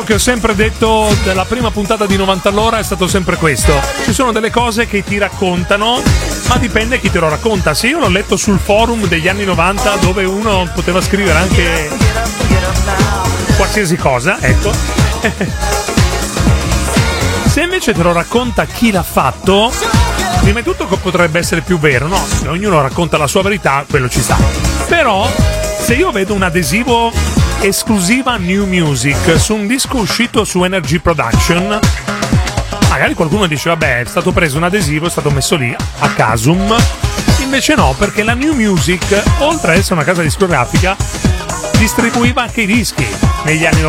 che ho sempre detto dalla prima puntata di 90 all'ora è stato sempre questo. Ci sono delle cose che ti raccontano, ma dipende chi te lo racconta. Se io l'ho letto sul forum degli anni 90, dove uno poteva scrivere anche qualsiasi cosa, ecco. Se invece te lo racconta chi l'ha fatto, prima di tutto potrebbe essere più vero, no? Se ognuno racconta la sua verità, quello ci sta. Però, se io vedo un adesivo esclusiva New Music su un disco uscito su Energy Production, magari qualcuno dice vabbè, è stato preso un adesivo, è stato messo lì a casum. Invece no, perché la New Music, oltre ad essere una casa discografica, distribuiva anche i dischi negli anni